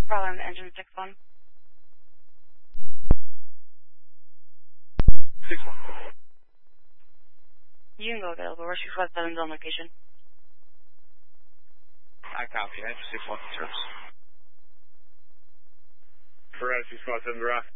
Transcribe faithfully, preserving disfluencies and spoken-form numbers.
Problem engine six one. six one. You can go available. We're six one seven's on location. I copy. I have six one service. Correct, six one seven, direct.